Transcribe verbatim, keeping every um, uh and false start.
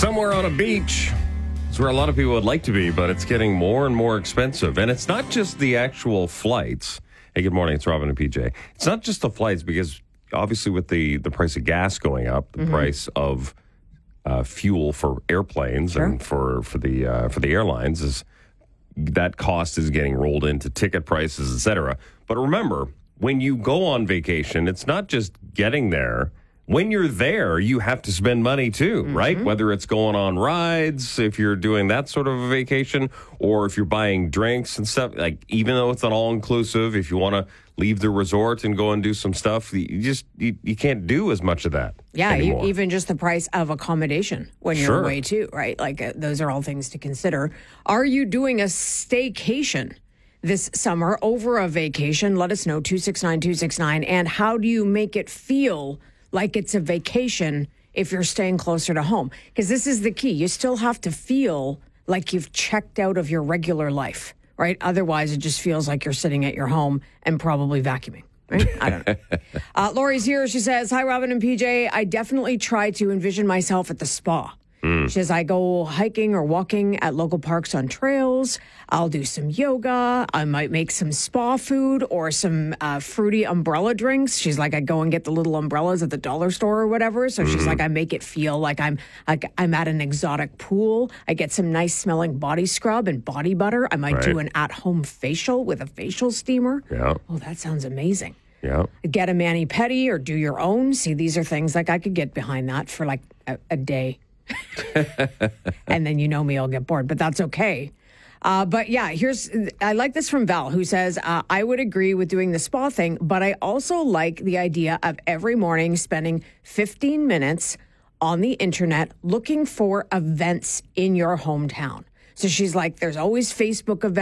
Somewhere on a beach. It's where a lot of people would like to be, but it's getting more and more expensive. And it's not just the actual flights. Hey, good morning. It's Robin and P J. It's not just the flights, because obviously with the, the price of gas going up, the mm-hmm. price of uh, fuel for airplanes sure. and for, for the uh, for the airlines, is that cost is getting rolled into ticket prices, et cetera. But remember, when you go on vacation, it's not just getting there. When you're there, you have to spend money too, mm-hmm. right? Whether it's going on rides, if you're doing that sort of a vacation, or if you're buying drinks and stuff, like even though it's an all-inclusive, if you want to leave the resort and go and do some stuff, you just you, you can't do as much of that Yeah, anymore. You, even just the price of accommodation when you're Sure. away too, right? Like uh, those are all things to consider. Are you doing a staycation this summer over a vacation? Let us know, two six nine, two six nine. And how do you make it feel like it's a vacation if you're staying closer to home? Because this is the key. You still have to feel like you've checked out of your regular life, right? Otherwise, it just feels like you're sitting at your home and probably vacuuming, right? I don't know. uh, Lori's here. She says, hi, Robin and P J. I definitely try to envision myself at the spa. Mm. She says, I go hiking or walking at local parks on trails. I'll do some yoga. I might make some spa food or some uh, fruity umbrella drinks. She's like, I go and get the little umbrellas at the dollar store or whatever. So mm. she's like, I make it feel like I'm like I'm at an exotic pool. I get some nice smelling body scrub and body butter. I might right. do an at-home facial with a facial steamer. Yeah. Oh, that sounds amazing. Yeah. Get a mani-pedi or do your own. See, these are things like I could get behind that for like a, a day. And then you know me, I'll get bored, but that's okay. Uh, but yeah, here's, I like this from Val, who says, uh, I would agree with doing the spa thing, but I also like the idea of every morning spending fifteen minutes on the internet looking for events in your hometown. So she's like, there's always Facebook events.